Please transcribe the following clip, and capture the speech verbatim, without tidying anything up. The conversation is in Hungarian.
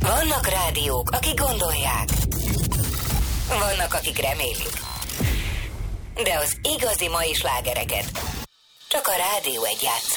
Vannak rádiók, akik gondolják. Vannak, akik remélik. De az igazi mai slágereket csak a Rádió egy játsza.